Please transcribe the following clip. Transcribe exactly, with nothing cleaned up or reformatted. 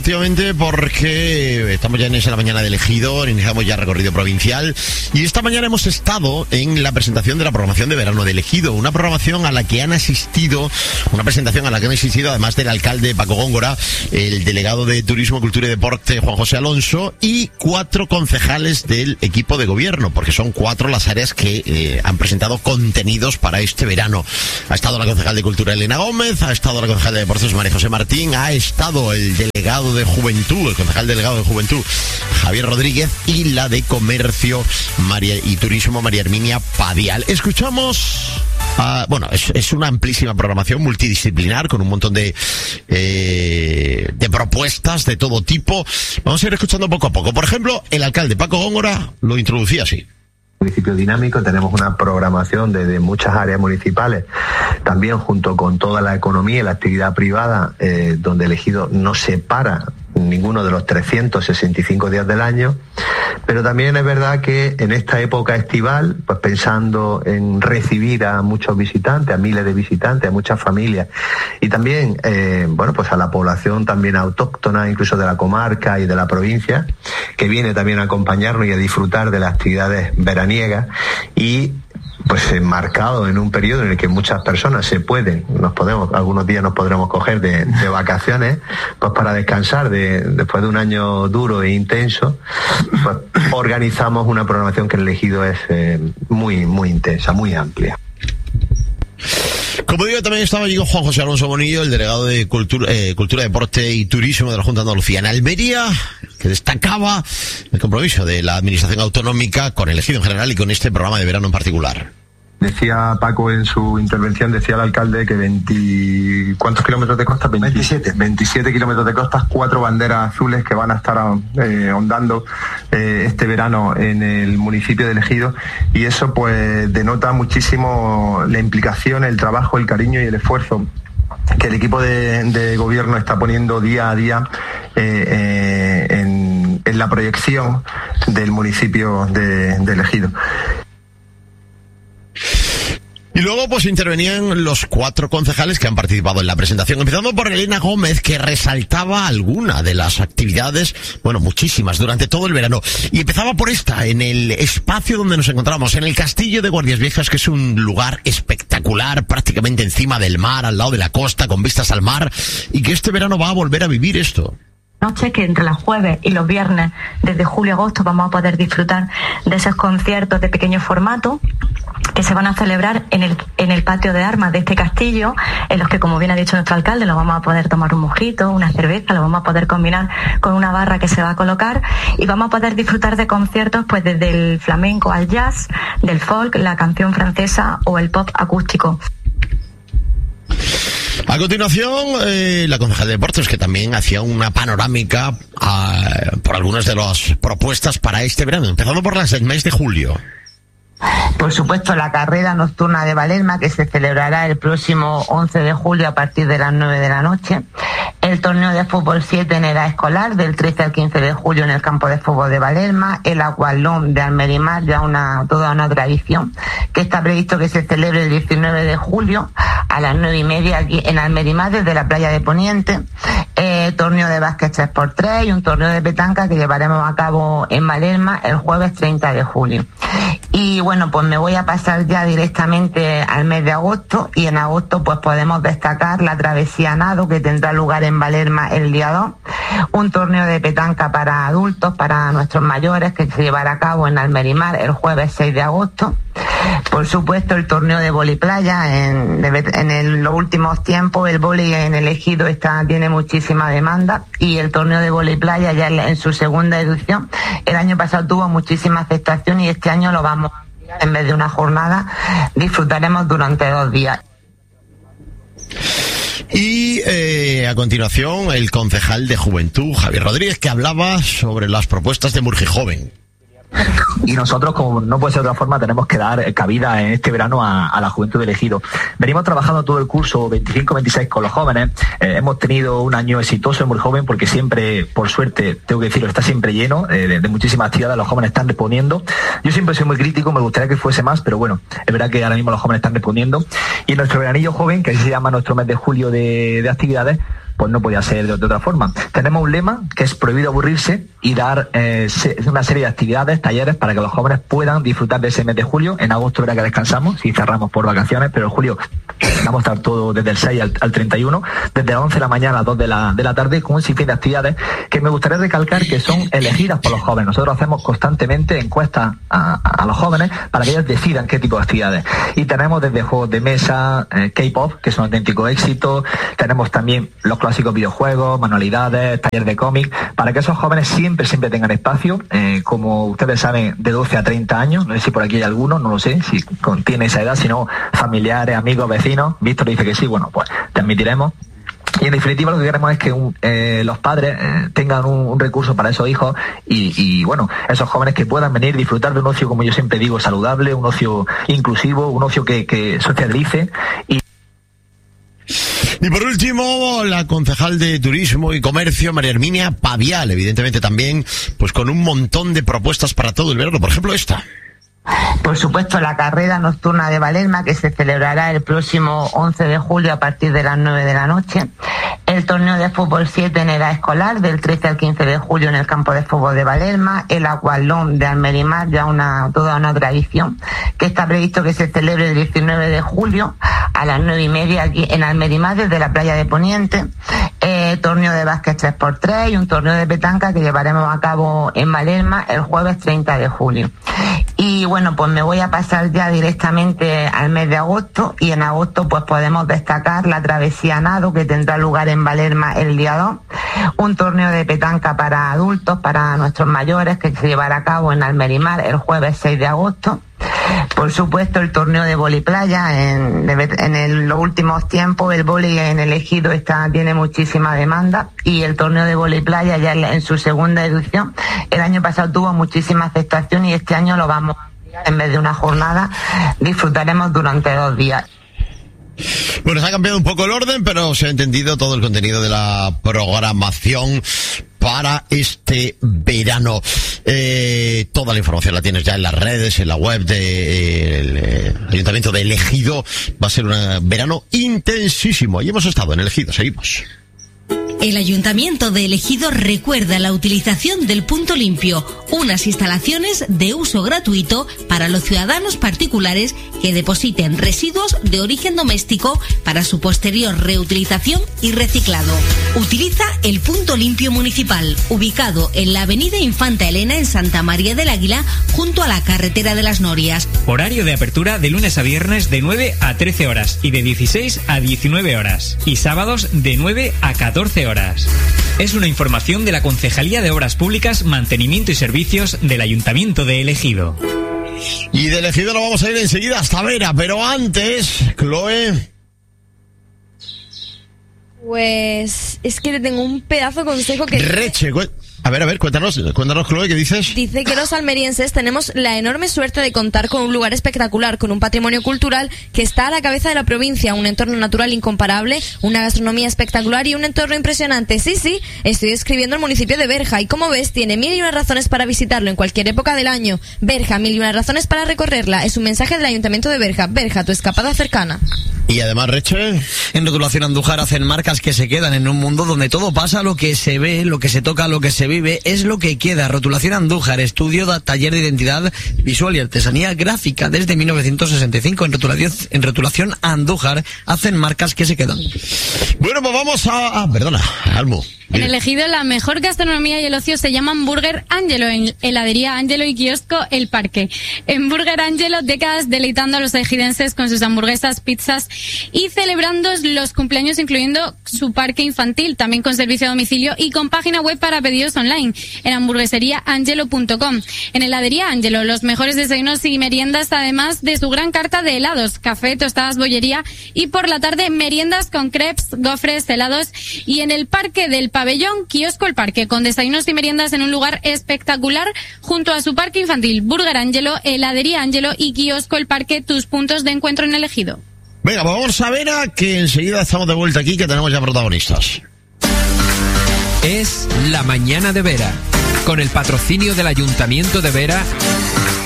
Efectivamente, porque estamos ya en esa la mañana de Ejido, iniciamos ya recorrido provincial y esta mañana hemos estado en la presentación de la programación de verano de Ejido, una programación a la que han asistido, una presentación a la que han asistido además del alcalde Paco Góngora, el delegado de Turismo, Cultura y Deporte Juan José Alonso y cuatro concejales del equipo de gobierno, porque son cuatro las áreas que eh, han presentado contenidos para este verano. Ha estado la concejal de Cultura Elena Gómez, ha estado la concejal de Deportes María José Martín, ha estado el delegado de Juventud, el concejal delegado de Juventud Javier Rodríguez y la de Comercio María y Turismo María Herminia Padial. Escuchamos, uh, bueno, es, es una amplísima programación multidisciplinar con un montón de eh, de propuestas de todo tipo. Vamos a ir escuchando poco a poco. Por ejemplo, el alcalde Paco Góngora lo introducía así. Municipio dinámico, tenemos una programación de, de muchas áreas municipales, también junto con toda la economía y la actividad privada, eh, donde el Ejido no se para ninguno de los trescientos sesenta y cinco días del año, pero también es verdad que en esta época estival, pues pensando en recibir a muchos visitantes, a miles de visitantes, a muchas familias, y también, eh, bueno, pues a la población también autóctona, incluso de la comarca y de la provincia, que viene también a acompañarnos y a disfrutar de las actividades veraniegas, y pues enmarcado en un periodo en el que muchas personas se pueden, nos podemos, algunos días nos podremos coger de, de vacaciones, pues para descansar de, después de un año duro e intenso, pues organizamos una programación que el Ejido es eh, muy, muy intensa, muy amplia. Como digo, también estaba allí Juan José Alonso Bonillo, el delegado de Cultura, eh, Cultura, Deporte y Turismo de la Junta de Andalucía en Almería, que destacaba el compromiso de la Administración Autonómica con el Ejido en general y con este programa de verano en particular. Decía Paco en su intervención, decía el alcalde que veinte... ¿Cuántos kilómetros de costa? veintisiete. veintisiete kilómetros de costas, cuatro banderas azules que van a estar eh, ondando eh, este verano en el municipio de Ejido, y eso pues denota muchísimo la implicación, el trabajo, el cariño y el esfuerzo que el equipo de, de gobierno está poniendo día a día eh, eh, en, en la proyección del municipio de, de Ejido. Y luego pues intervenían los cuatro concejales que han participado en la presentación, empezando por Elena Gómez, que resaltaba alguna de las actividades, bueno, muchísimas, durante todo el verano. Y empezaba por esta, en el espacio donde nos encontramos, en el Castillo de Guardias Viejas, que es un lugar espectacular, prácticamente encima del mar, al lado de la costa, con vistas al mar, y que este verano va a volver a vivir esto. Noches que entre los jueves y los viernes, desde julio a agosto, vamos a poder disfrutar de esos conciertos de pequeño formato que se van a celebrar en el en el patio de armas de este castillo, en los que, como bien ha dicho nuestro alcalde, nos vamos a poder tomar un mojito, una cerveza, lo vamos a poder combinar con una barra que se va a colocar, y vamos a poder disfrutar de conciertos pues desde el flamenco al jazz, del folk, la canción francesa o el pop acústico. A continuación, eh, la concejal de Deportes, que también hacía una panorámica a, por algunas de las propuestas para este verano, empezando por las del mes de julio. Por supuesto, la carrera nocturna de Valerma, que se celebrará el próximo once de julio a partir de las nueve de la noche. El torneo de fútbol siete en edad escolar, del trece al quince de julio en el campo de fútbol de Valerma. El Aqualón de Almerimar, ya una, toda una tradición, que está previsto que se celebre el diecinueve de julio a las nueve y media aquí en Almerimar, desde la playa de Poniente. Eh, torneo de básquet tres por tres y un torneo de petanca que llevaremos a cabo en Valerma el jueves treinta de julio. Y bueno, pues me voy a pasar ya directamente al mes de agosto, y en agosto pues podemos destacar la travesía nado, que tendrá lugar en Valerma el día dos, un torneo de petanca para adultos, para nuestros mayores, que se llevará a cabo en Almerimar el jueves seis de agosto. Por supuesto, el torneo de voliplaya. En, en el, los últimos tiempos el vóley en el Ejido está, tiene muchísima demanda, y el torneo de voliplaya ya en su segunda edición, el año pasado tuvo muchísima aceptación, y este año lo vamos a ampliar. En vez de una jornada, disfrutaremos durante dos días. Y eh, a continuación, el concejal de Juventud, Javier Rodríguez, que hablaba sobre las propuestas de Murgijoven. Y nosotros, como no puede ser de otra forma, tenemos que dar cabida en este verano a, a la juventud del Ejido. Venimos trabajando todo el curso veinticinco veintiséis con los jóvenes. Eh, hemos tenido un año exitoso en Muy Joven, porque siempre, por suerte, tengo que decirlo, está siempre lleno eh, de, de muchísimas actividades. Los jóvenes están respondiendo. Yo siempre soy muy crítico, me gustaría que fuese más, pero bueno, es verdad que ahora mismo los jóvenes están respondiendo. Y en nuestro veranillo joven, que así se llama nuestro mes de julio de, de actividades, pues no podía ser de, de otra forma. Tenemos un lema que es prohibido aburrirse y dar eh, se, una serie de actividades, talleres para que los jóvenes puedan disfrutar de ese mes de julio. En agosto verá que descansamos y cerramos por vacaciones, pero en julio vamos a estar todo desde el seis al, al treinta y uno, desde las once de la mañana a las dos de la, de la tarde, con un sinfín de actividades que me gustaría recalcar que son elegidas por los jóvenes. Nosotros hacemos constantemente encuestas a, a, a los jóvenes para que ellos decidan qué tipo de actividades. Y tenemos desde juegos de mesa, eh, K-pop, que es un auténtico éxito, tenemos también los clásicos videojuegos, manualidades, taller de cómic, para que esos jóvenes siempre, siempre tengan espacio, eh, como ustedes saben, de doce a treinta años, no sé si por aquí hay alguno, no lo sé, si contiene esa edad, sino familiares, amigos, vecinos. Víctor dice que sí, bueno, pues te admitiremos. Y en definitiva lo que queremos es que un, eh, los padres eh, tengan un, un recurso para esos hijos y, y bueno, esos jóvenes que puedan venir, disfrutar de un ocio, como yo siempre digo, saludable, un ocio inclusivo, un ocio que, que socialice. Y Y por último, la concejal de Turismo y Comercio, María Herminia Pavial, evidentemente también, pues con un montón de propuestas para todo el verano, por ejemplo esta. Por supuesto, la carrera nocturna de Valerma, que se celebrará el próximo once de julio a partir de las nueve de la noche. El torneo de fútbol siete en edad escolar, del trece al quince de julio en el campo de fútbol de Valerma. El aqualón de Almerimar, ya una toda una tradición, que está previsto que se celebre el diecinueve de julio a las nueve y media aquí en Almerimar, desde la playa de Poniente. Eh, torneo de básquet tres por tres y un torneo de petanca que llevaremos a cabo en Valerma el jueves treinta de julio. Y bueno, pues me voy a pasar ya directamente al mes de agosto, y en agosto pues podemos destacar la travesía nado, que tendrá lugar en Valerma el día dos, un torneo de petanca para adultos, para nuestros mayores, que se llevará a cabo en Almerimar el jueves seis de agosto. Por supuesto, el torneo de voliplaya. En, en el, los últimos tiempos el vóley en el Ejido está, tiene muchísima demanda, y el torneo de voliplaya ya en, en su segunda edición el año pasado tuvo muchísima aceptación, y este año lo vamos a ampliar. En vez de una jornada, disfrutaremos durante dos días. Bueno, se ha cambiado un poco el orden, pero se ha entendido todo el contenido de la programación para este verano. Eh, toda la información la tienes ya en las redes, en la web del de, eh, Ayuntamiento de El Ejido. Va a ser un verano intensísimo. Ahí hemos estado en El Ejido, seguimos. El Ayuntamiento de El Ejido recuerda la utilización del punto limpio, unas instalaciones de uso gratuito para los ciudadanos particulares que depositen residuos de origen doméstico para su posterior reutilización y reciclado. Utiliza el punto limpio municipal, ubicado en la avenida Infanta Elena en Santa María del Águila, junto a la carretera de las Norias. Horario de apertura de lunes a viernes de nueve a trece horas y de dieciséis a diecinueve horas. Y sábados de nueve a catorce horas. Es una información de la Concejalía de Obras Públicas, Mantenimiento y Servicios del Ayuntamiento de El Ejido. Y de El Ejido lo vamos a ir enseguida hasta Vera, pero antes, Chloe. Pues es que le tengo un pedazo de consejo que... Reche, a ver, a ver, cuéntanos, cuéntanos, Chloe, ¿qué dices? Dice que los almerienses tenemos la enorme suerte de contar con un lugar espectacular, con un patrimonio cultural que está a la cabeza de la provincia, un entorno natural incomparable, una gastronomía espectacular y un entorno impresionante. Sí, sí, estoy describiendo el municipio de Berja y, como ves, tiene mil y una razones para visitarlo en cualquier época del año. Berja, mil y una razones para recorrerla. Es un mensaje del Ayuntamiento de Berja. Berja, tu escapada cercana. Y además, Reche, en Rotulación Andújar hacen marcas que se quedan en un mundo donde todo pasa, lo que se ve, lo que se toca, lo que se vive, es lo que queda. Rotulación Andújar, estudio, da, taller de identidad visual y artesanía gráfica desde mil novecientos sesenta y cinco. En Rotulación, en Rotulación Andújar hacen marcas que se quedan. Bueno, pues vamos a... Ah, perdona, Almo. En El Ejido, la mejor gastronomía y el ocio se llaman Burger Angelo, en heladería Angelo y kiosco El Parque. En Burger Angelo, décadas deleitando a los ejidenses con sus hamburguesas, pizzas y celebrando los cumpleaños, incluyendo su parque infantil, también con servicio a domicilio y con página web para pedidos online en hamburguesería angelo punto com. En heladería Angelo, los mejores desayunos y meriendas, además de su gran carta de helados, café, tostadas, bollería, y por la tarde meriendas con crepes, gofres, helados. Y en el Parque del Pabellón, kiosco El Parque, con desayunos y meriendas en un lugar espectacular junto a su parque infantil. Burger Angelo, heladería Angelo y kiosco El Parque, tus puntos de encuentro en El Ejido. Venga, pues vamos a ver a que enseguida estamos de vuelta aquí, que tenemos ya protagonistas. Es La Mañana de Vera, con el patrocinio del Ayuntamiento de Vera